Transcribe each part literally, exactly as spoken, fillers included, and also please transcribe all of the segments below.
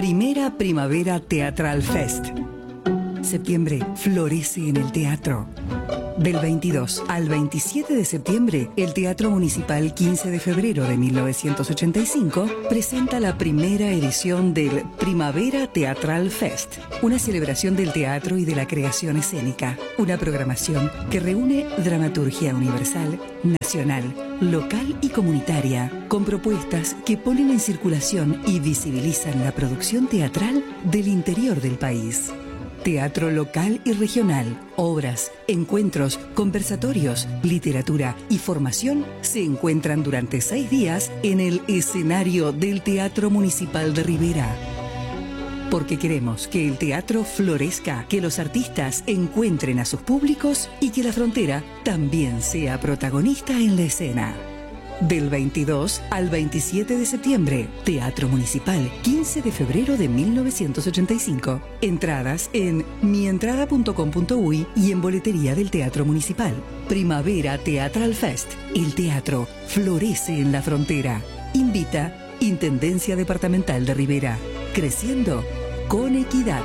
Primera Primavera Teatral Fest. Septiembre florece en el teatro. Del veintidós al veintisiete de septiembre, el Teatro Municipal quince de febrero de mil novecientos ochenta y cinco presenta la primera edición del Primavera Teatral Fest, una celebración del teatro y de la creación escénica, una programación que reúne dramaturgia universal, nacional, local y comunitaria, con propuestas que ponen en circulación y visibilizan la producción teatral del interior del país. Teatro local y regional, obras, encuentros, conversatorios, literatura y formación se encuentran durante seis días en el escenario del Teatro Municipal de Rivera. Porque queremos que el teatro florezca, que los artistas encuentren a sus públicos y que la frontera también sea protagonista en la escena. Del veintidós al veintisiete de septiembre, Teatro Municipal, quince de febrero de mil novecientos ochenta y cinco. Entradas en mientrada punto com punto uy y en boletería del Teatro Municipal. Primavera Teatral Fest. El teatro florece en la frontera. Invita Intendencia Departamental de Rivera. Creciendo con equidad.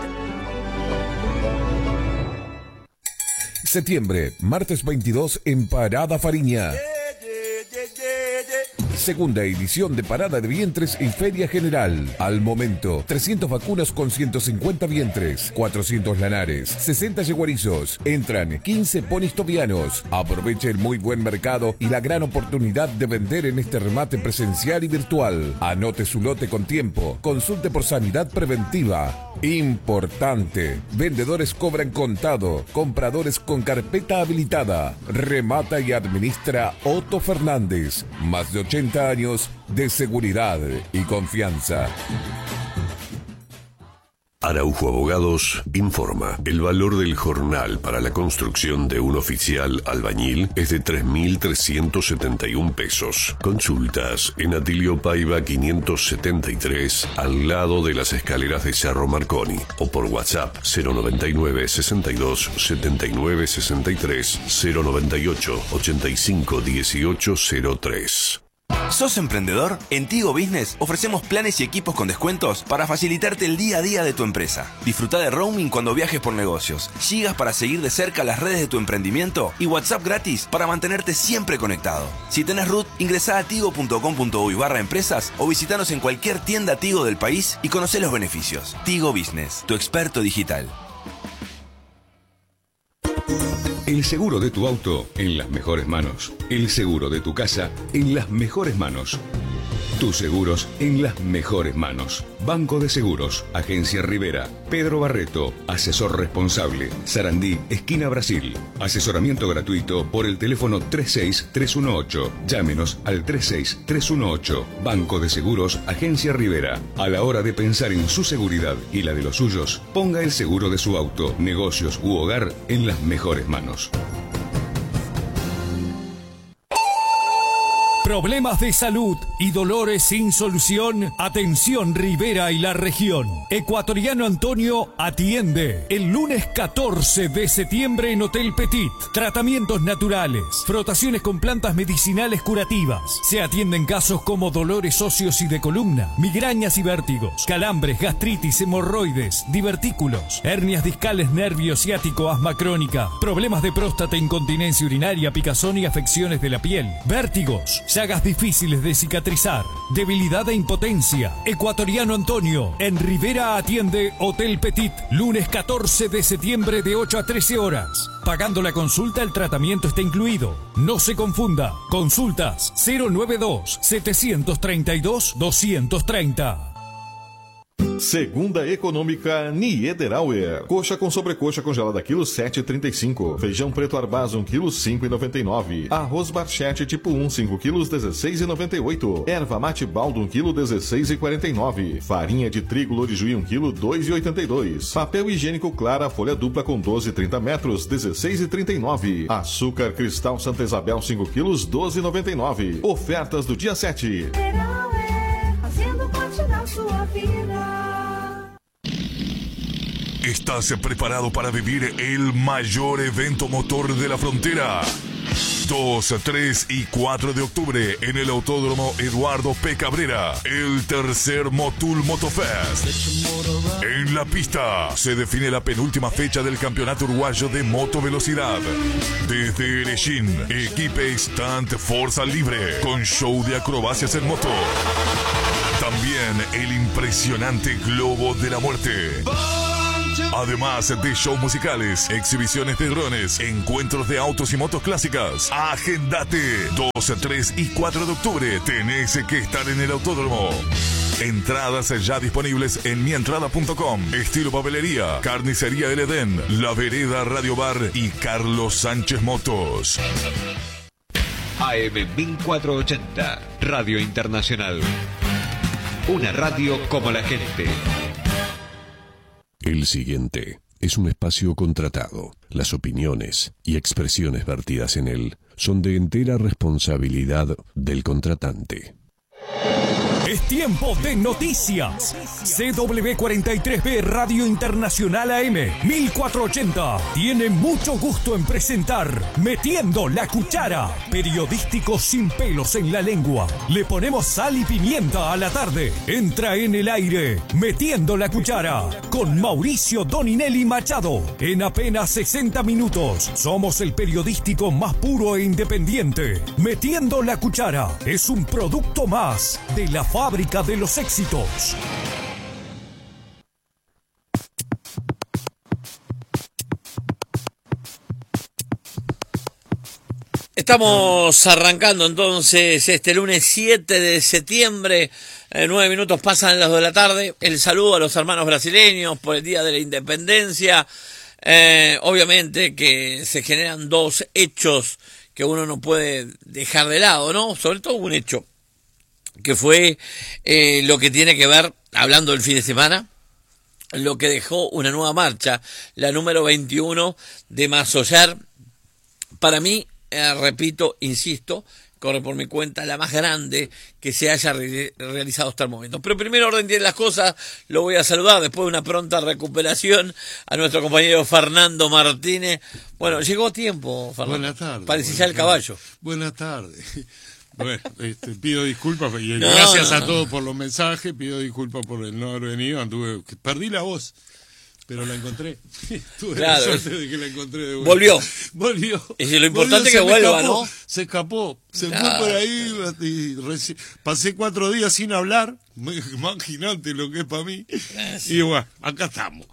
Septiembre, martes veintidós en Parada Fariña. Segunda edición de Parada de Vientres y Feria General. Al momento, trescientas vacunas con ciento cincuenta vientres, cuatrocientos lanares, sesenta yeguarizos. Entran quince ponis tobianos. Aproveche el muy buen mercado y la gran oportunidad de vender en este remate presencial y virtual. Anote su lote con tiempo. Consulte por sanidad preventiva. Importante. Vendedores cobran contado. Compradores con carpeta habilitada. Remata y administra Otto Fernández. Más de ochenta años de seguridad y confianza. Araujo Abogados informa. El valor del jornal para la construcción de un oficial albañil es de tres mil trescientos setenta y un pesos. Consultas en Atilio Paiva quinientos setenta y tres, al lado de las escaleras de Cerro Marconi, o por WhatsApp cero noventa y nueve, sesenta y dos, setenta y nueve, sesenta y tres, cero noventa y ocho, ochenta y cinco, dieciocho, cero tres. ¿Sos emprendedor? En Tigo Business ofrecemos planes y equipos con descuentos para facilitarte el día a día de tu empresa. Disfruta de roaming cuando viajes por negocios, gigas para seguir de cerca las redes de tu emprendimiento y WhatsApp gratis para mantenerte siempre conectado. Si tenés root, ingresá a tigo punto com punto uy barra empresas o visitanos en cualquier tienda Tigo del país y conocé los beneficios. Tigo Business, tu experto digital. El seguro de tu auto en las mejores manos. El seguro de tu casa en las mejores manos. Tus seguros en las mejores manos. Banco de Seguros, Agencia Rivera, Pedro Barreto, asesor responsable, Sarandí, esquina Brasil. Asesoramiento gratuito por el teléfono tres seis tres uno ocho. Llámenos al tres seis tres uno ocho. Banco de Seguros, Agencia Rivera. A la hora de pensar en su seguridad y la de los suyos, ponga el seguro de su auto, negocios u hogar en las mejores manos. Problemas de salud y dolores sin solución. Atención Rivera y la región. Ecuatoriano Antonio atiende el lunes catorce de septiembre en Hotel Petit. Tratamientos naturales, frotaciones con plantas medicinales curativas. Se atienden casos como dolores óseos y de columna, migrañas y vértigos, calambres, gastritis, hemorroides, divertículos, hernias discales, nervio ciático, asma crónica, problemas de próstata, incontinencia urinaria, picazón y afecciones de la piel, vértigos, llagas difíciles de cicatrizar, debilidad e impotencia. Ecuatoriano Antonio, en Rivera atiende Hotel Petit, lunes catorce de septiembre de ocho a trece horas. Pagando la consulta, el tratamiento está incluido. No se confunda. Consultas cero noventa y dos, setecientos treinta y dos, doscientos treinta. Segunda Econômica Niederauer. Coxa com sobrecoxa congelada quilo sete e trinta e cinco. Feijão preto Arbaz um quilo cinco e noventa e nove. Arroz Barchete tipo um cinco quilos dezesseis e noventa e oito. Erva mate baldo um quilo dezesseis e quarenta e nove. Farinha de trigo Lorijuí um quilo dois e oitenta e dois. Papel higiênico Clara folha dupla com doze e trinta metros dezesseis e trinta e nove. Açúcar Cristal Santa Isabel cinco quilos doze e noventa e nove. Ofertas do dia sete. Niederauer, fazendo parte da sua vida. ¿Estás preparado para vivir el mayor evento motor de la frontera? dos, tres y cuatro de octubre en el Autódromo Eduardo P. Cabrera, el tercer Motul Motofest. En la pista se define la penúltima fecha del Campeonato Uruguayo de Motovelocidad. Desde Erechín, equipe Stunt Fuerza Libre con show de acrobacias en moto. También el impresionante Globo de la Muerte. Además de shows musicales, exhibiciones de drones, encuentros de autos y motos clásicas. Agendate. dos, tres y cuatro de octubre. Tenés que estar en el autódromo. Entradas ya disponibles en mientrada punto com. Estilo Papelería, Carnicería El Edén, La Vereda Radio Bar y Carlos Sánchez Motos. A M mil cuatrocientos ochenta, Radio Internacional. Una radio como la gente. El siguiente es un espacio contratado. Las opiniones y expresiones vertidas en él son de entera responsabilidad del contratante. Es tiempo de noticias. C W cuarenta y tres B Radio Internacional A M mil cuatrocientos ochenta tiene mucho gusto en presentar Metiendo la Cuchara, periodístico sin pelos en la lengua. Le ponemos sal y pimienta a la tarde. Entra en el aire Metiendo la Cuchara con Mauricio Doninelli Machado. En apenas sesenta minutos somos el periodístico más puro e independiente. Metiendo la Cuchara es un producto más de la fábrica de los éxitos. Estamos arrancando entonces este lunes siete de septiembre, eh, nueve minutos pasan las dos de la tarde. El saludo a los hermanos brasileños por el Día de la Independencia. Eh, obviamente que se generan dos hechos que uno no puede dejar de lado, ¿no? Sobre todo un hecho que fue eh, lo que tiene que ver, hablando del fin de semana, lo que dejó una nueva marcha, la número veintiuno de Massoyer. Para mí, eh, repito, insisto, corre por mi cuenta, la más grande que se haya re- realizado hasta el momento. Pero primero orden tiene las cosas, lo voy a saludar después de una pronta recuperación a nuestro compañero Fernando Martínez. Bueno, llegó a tiempo, Fernando. Buenas tardes. Parece ya el caballo. Buenas tardes. Bueno, este, pido disculpas y no, gracias no, a no. todos por los mensajes, pido disculpas por el no haber venido, anduve, perdí la voz, pero la encontré. Tuve Claro, la suerte de que la encontré de vuelta. Volvió. Volvió. Y lo importante Volvió, es que se me vuelva, escapó, ¿no? Se escapó, se Claro. fue por ahí y reci- pasé cuatro días sin hablar, imagínate lo que es para mí. Y bueno, acá estamos.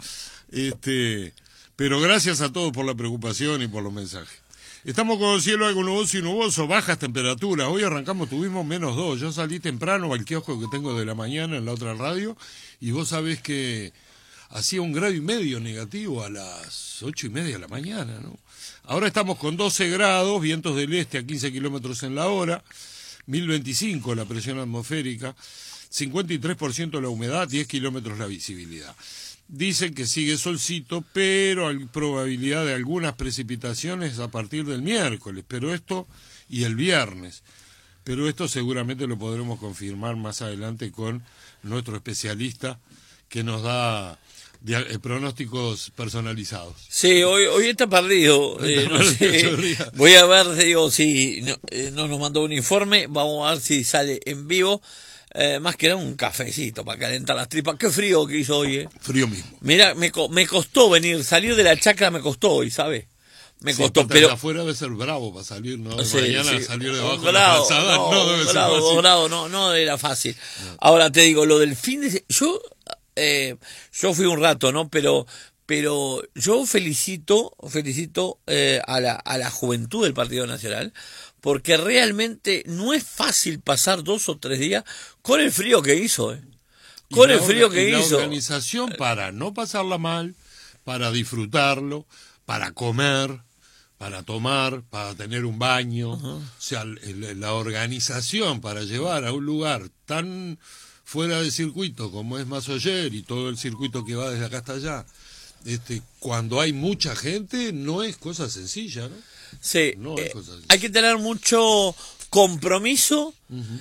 Este, pero gracias a todos por la preocupación y por los mensajes. Estamos con el cielo algo nuboso y nuboso, bajas temperaturas. Hoy arrancamos, tuvimos menos dos. Yo salí temprano al kiosco que tengo de la mañana en la otra radio y vos sabés que hacía un grado y medio negativo a las ocho y media de la mañana, ¿no? Ahora estamos con doce grados, vientos del este a quince kilómetros en la hora, mil veinticinco la presión atmosférica, cincuenta y tres por ciento la humedad, diez kilómetros la visibilidad. Dicen que sigue solcito, pero hay probabilidad de algunas precipitaciones a partir del miércoles, pero esto y el viernes. Pero esto seguramente lo podremos confirmar más adelante con nuestro especialista que nos da dia- eh, pronósticos personalizados. Sí, hoy hoy está perdido. Eh, no sé. Voy a ver, digo, si no, eh, no nos mandó un informe, vamos a ver si sale en vivo. Eh, más que era un cafecito para calentar las tripas. Qué frío que hizo hoy, ¿eh? Frío mismo. Mira, me, co- me costó venir, salir de la chacra me costó hoy, ¿sabes? Me Sí, costó, aparte pero... de afuera debe ser bravo para salir, ¿no? De Sí, mañana sí. salir Un debajo de la grado, calzada no, no, debe un ser grado, fácil. dos grados, no, no era fácil. Ahora te digo, lo del fin de... se- Yo, eh, yo fui un rato, ¿no? Pero... Pero yo felicito, felicito eh, a, la, a la juventud del Partido Nacional, porque realmente no es fácil pasar dos o tres días con el frío que hizo, ¿eh? Con Y el la frío orga- que y la hizo. organización para no pasarla mal, para disfrutarlo, para comer, para tomar, para tener un baño, o sea, el- el- la organización para llevar a un lugar tan fuera de circuito como es Massoyer y todo el circuito que va desde acá hasta allá, este, cuando hay mucha gente no es cosa sencilla, ¿no? Sí, No eh, es cosa sencilla. hay que tener mucho compromiso,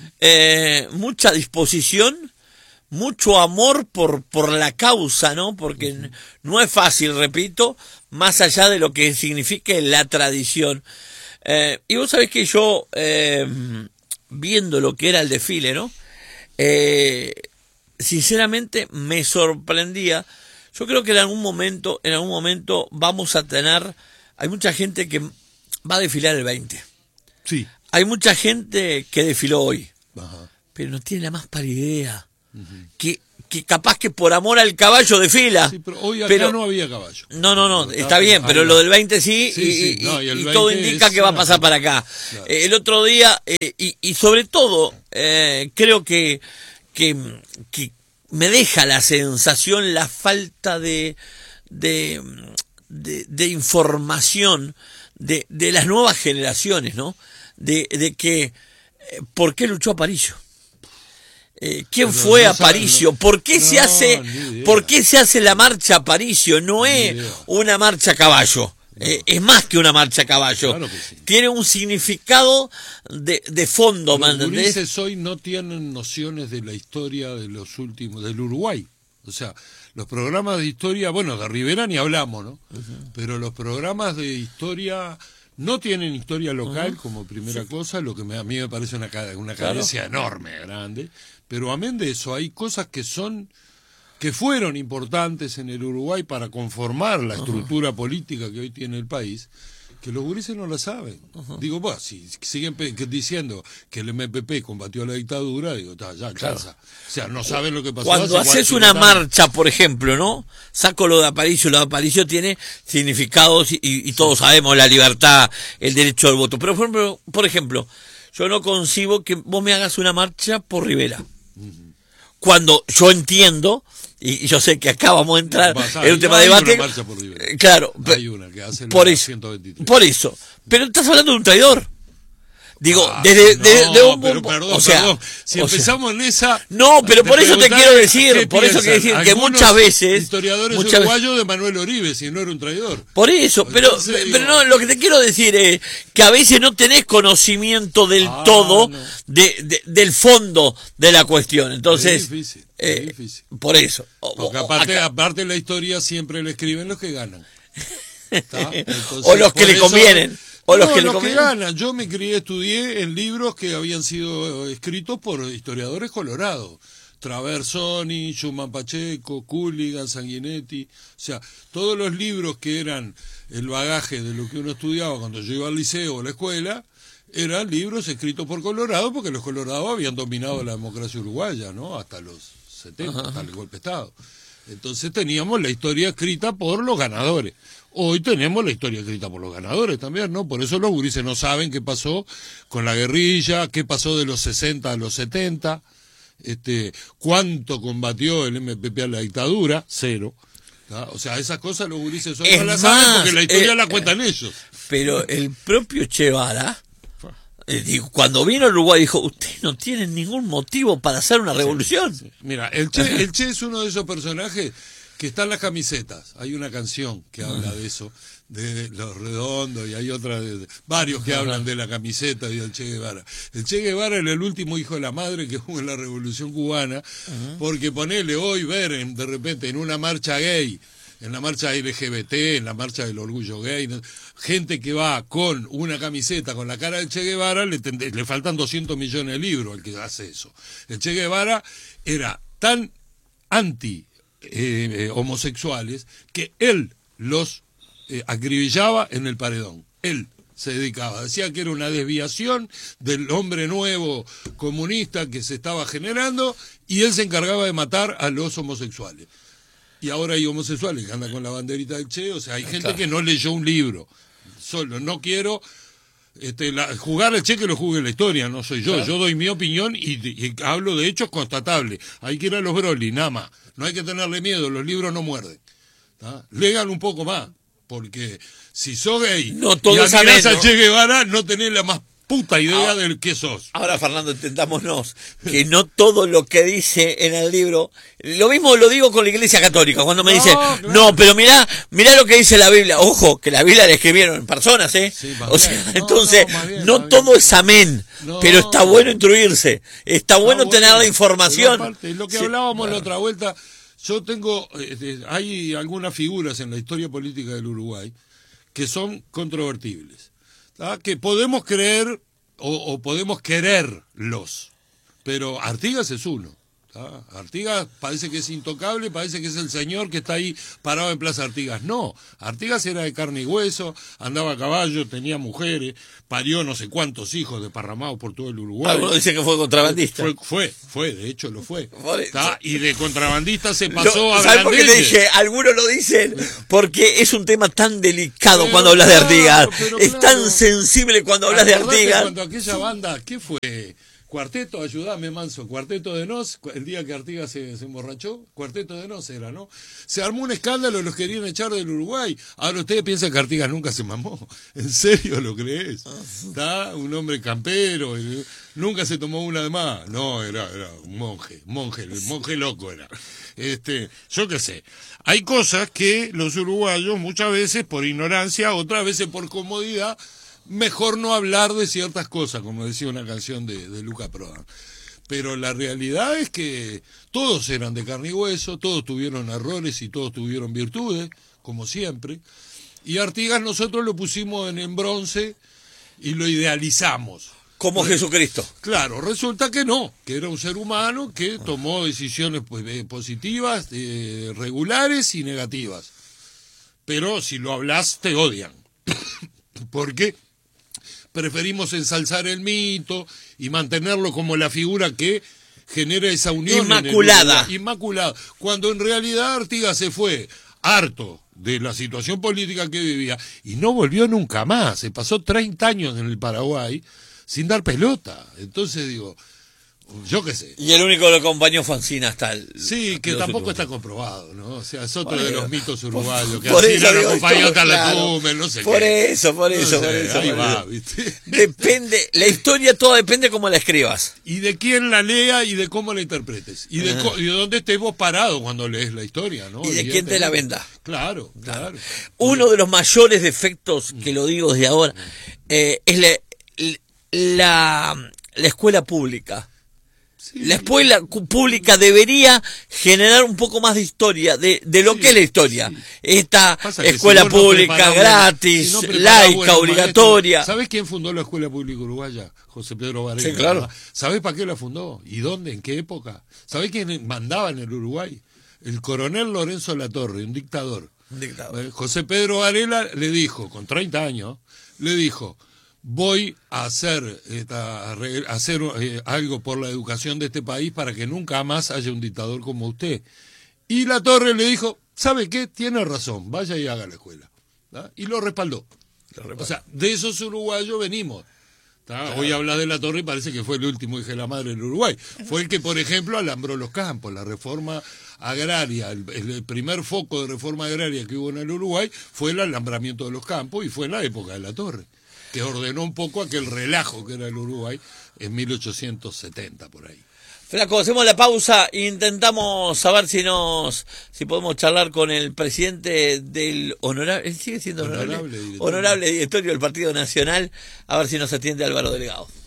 eh, mucha disposición, mucho amor por, por la causa, ¿no? Porque uh-huh. no es fácil, repito, más allá de lo que signifique la tradición. Eh, y vos sabés que yo, eh, viendo lo que era el desfile, ¿no? Eh, sinceramente me sorprendía. Yo creo que en algún momento, en algún momento vamos a tener, hay mucha gente que va a desfilar el veinte. Sí. Hay mucha gente que desfiló hoy, Ajá. pero no tiene la más pálida idea. Uh-huh. Que, que capaz que por amor al caballo desfila. Sí, pero hoy acá pero, no había caballo. No, no, no, está bien, pero lo del veinte sí, sí, y, sí. y, No, y, el y veinte todo indica que va a pasar para acá. Claro. Eh, el otro día, eh, y, y sobre todo, eh, creo que, que, que me deja la sensación, la falta de, de, de, de información de, de las nuevas generaciones, ¿no? De, de que, eh, ¿por qué luchó Aparicio? Eh, ¿Quién Pero fue no Aparicio? No, ¿Por qué no, se hace, por qué se hace la marcha Aparicio? No es una marcha a caballo. No. Eh, es más que una marcha a caballo. Claro que sí. Tiene un significado de, de fondo, los gurises hoy no tienen nociones de la historia de los últimos, del Uruguay. O sea, los programas de historia, bueno, de Rivera ni hablamos, ¿no? Uh-huh. Pero los programas de historia no tienen historia local uh-huh. como primera sí. cosa, lo que me, a mí me parece una, una carencia claro. enorme, grande. Pero amén de eso, hay cosas que son, que fueron importantes en el Uruguay para conformar la estructura uh-huh. política que hoy tiene el país, que los gurises no la saben. Uh-huh. Digo, bueno, si siguen pe- diciendo que el M P P combatió la dictadura, digo, ta, ya, claro. cansa. O sea, no saben lo que pasó. Cuando haces una años. marcha, por ejemplo, ¿no? Saco lo de Aparicio, lo de Aparicio tiene significados y, y, y todos sí. sabemos la libertad, el derecho al voto. Pero, por ejemplo, por ejemplo, yo no concibo que vos me hagas una marcha por Rivera. Uh-huh. Cuando yo entiendo, y yo sé que acá vamos a entrar Vas, en un tema de debate, eh, claro, hay una que hace por eso, ciento veintitrés. Por eso, pero estás hablando de un traidor. Digo, ah, desde no, de, de un pero perdón, o sea, perdón. Si o empezamos sea, en esa, no, pero por eso te quiero decir, por eso quiero decir que muchas veces historiadores muchas uruguayos de Manuel Oribe, si no era un traidor. Por eso, pero Entonces, pero digo, no, lo que te quiero decir es que a veces no tenés conocimiento del ah, todo no. de, de del fondo de la cuestión. Entonces, es difícil, eh, es difícil. Por eso. Porque aparte, acá, aparte de la historia siempre le escriben los que ganan. Entonces, o los que le eso, convienen. O no, los que, los que ganan. Yo me crié, estudié en libros que habían sido escritos por historiadores colorados. Traversoni, Schumann Pacheco, Cooligan, Sanguinetti. O sea, todos los libros que eran el bagaje de lo que uno estudiaba cuando yo iba al liceo o a la escuela, eran libros escritos por colorados, porque los colorados habían dominado la democracia uruguaya, ¿no? Hasta los setenta, Ajá. hasta el golpe de Estado. Entonces teníamos la historia escrita por los ganadores. Hoy tenemos la historia escrita por los ganadores también, ¿no? Por eso los gurises no saben qué pasó con la guerrilla, qué pasó de los sesenta a los setenta, este, cuánto combatió el M P P a la dictadura, cero. ¿tá? O sea, esas cosas los gurises hoy no las saben porque la historia eh, la cuentan ellos. Pero el propio Che Guevara, eh, digo, cuando vino a Uruguay dijo, ustedes no tienen ningún motivo para hacer una revolución. Sí, sí. Mira, el Che, el Che es uno de esos personajes que están las camisetas. Hay una canción que habla de eso, de Los Redondos, y hay otra, de, de, varios que hablan de la camiseta y del Che Guevara. El Che Guevara era el último hijo de la madre que hubo en la Revolución Cubana, uh-huh. porque ponele hoy ver en, de repente en una marcha gay, en la marcha L G B T, en la marcha del orgullo gay, gente que va con una camiseta con la cara del Che Guevara, le, le faltan doscientos millones de libros al que hace eso. El Che Guevara era tan anti Eh, eh, homosexuales que él los eh, acribillaba en el paredón. Él se dedicaba, decía que era una desviación del hombre nuevo comunista que se estaba generando, y él se encargaba de matar a los homosexuales. Y ahora hay homosexuales que andan con la banderita del Che, o sea, hay gente claro. que no leyó un libro. Solo no quiero Este, la, jugar al Che, que lo juegue la historia, no soy yo. Claro. Yo doy mi opinión y, y hablo de hechos constatables. Hay que ir a los Broly, nada más. No hay que tenerle miedo, los libros no muerden. ¿tá? Lean un poco más, porque si sos gay no, todo y admirás al ¿no? Che Guevara, no tenés la más puta idea ahora, del que sos. Ahora, Fernando, entendámonos que no todo lo que dice en el libro, lo mismo lo digo con la Iglesia Católica, cuando me no, dicen, claro. no, pero mirá, mirá lo que dice la Biblia. Ojo, que la Biblia la escribieron personas, ¿eh? Sí, o sea, no, entonces, no, bien, no todo bien. es amén, no, pero está bueno instruirse, está bueno, bueno tener la información. Aparte, lo que sí, hablábamos claro. la otra vuelta, yo tengo, eh, hay algunas figuras en la historia política del Uruguay que son controvertibles. ¿tá? Que podemos creer o, o podemos quererlos, pero Artigas es uno. ¿tá? Artigas parece que es intocable, parece que es el señor que está ahí parado en Plaza Artigas. No, Artigas era de carne y hueso, andaba a caballo, tenía mujeres, parió no sé cuántos hijos desparramados por todo el Uruguay. Algunos dicen que fue contrabandista. Fue, fue, fue, de hecho lo fue. ¿tá? Y de contrabandista se pasó Lo, a ¿sabes por qué te dije? Algunos lo dicen porque es un tema tan delicado pero cuando hablas claro, de Artigas. Es claro. tan sensible cuando hablas de Artigas. Cuando aquella banda, ¿qué fue? Cuarteto, ayudame Manso, Cuarteto de Nos, el día que Artigas se, se emborrachó, Cuarteto de Nos era, ¿no? Se armó un escándalo, los querían echar del Uruguay. Ahora ustedes piensan que Artigas nunca se mamó. ¿En serio lo crees? ¿Está? Un hombre campero, nunca se tomó una de más. No, era, era un monje, monje, el monje loco era. Este, yo qué sé. Hay cosas que los uruguayos muchas veces por ignorancia, otras veces por comodidad, mejor no hablar de ciertas cosas, como decía una canción de, de Luca Prodan. Pero la realidad es que todos eran de carne y hueso, todos tuvieron errores y todos tuvieron virtudes, como siempre. Y Artigas nosotros lo pusimos en, en bronce y lo idealizamos. Como pues, Jesucristo. Claro, resulta que no, que era un ser humano que tomó decisiones pues, eh, positivas, eh, regulares y negativas. Pero si lo hablas, te odian. ¿Por qué? Preferimos ensalzar el mito y mantenerlo como la figura que genera esa unión. Inmaculada. Inmaculada. Cuando en realidad Artigas se fue harto de la situación política que vivía y no volvió nunca más. Se pasó treinta años en el Paraguay sin dar pelota. Entonces digo, yo qué sé. Y el único que lo acompañó fue Alsina hasta el... Sí, que tampoco está comprobado, ¿no? O sea, es otro por de eso, los mitos uruguayos, que por Alsina eso, lo digo, acompañó hasta la claro, tumba, no sé por qué. Eso, por eso, no por sé, eso. Ahí por va, eso. ¿viste? Depende, la historia todo depende cómo la escribas. Y de quién la lea y de cómo la interpretes. Y de, uh -huh. y de dónde estés vos parado cuando lees la historia, ¿no? Y de quién te la venda. Claro, claro. Uno de los mayores defectos, que lo digo desde ahora, eh, es la, la, la escuela pública. Sí. La escuela pública debería generar un poco más de historia, de, de lo sí, que es la historia. Sí. Esta escuela si pública no gratis, si no laica, obligatoria. ¿Sabés quién fundó la escuela pública uruguaya? José Pedro Varela. Sí, claro. ¿Sabés para qué la fundó? ¿Y dónde? ¿En qué época? ¿Sabés quién mandaba en el Uruguay? El coronel Lorenzo Latorre, un dictador. Un dictador. José Pedro Varela le dijo, con treinta años, le dijo... voy a hacer, esta, a hacer eh, algo por la educación de este país para que nunca más haya un dictador como usted. Y Latorre le dijo, ¿sabe qué? Tiene razón, vaya y haga la escuela. ¿tá? Y lo respaldó. lo respaldó. O sea, de esos uruguayos venimos. Claro. Hoy hablas de Latorre y parece que fue el último hijo de la madre del Uruguay. Fue el que, por ejemplo, alambró los campos, la reforma agraria, el, el primer foco de reforma agraria que hubo en el Uruguay fue el alambramiento de los campos y fue en la época de Latorre, que ordenó un poco aquel relajo que era el Uruguay en mil ochocientos setenta, por ahí. Flaco, hacemos la pausa e intentamos saber si nos si podemos charlar con el presidente del honorable, sigue siendo honorable, honorable, directorio. honorable directorio del Partido Nacional, a ver si nos atiende Álvaro Delgado.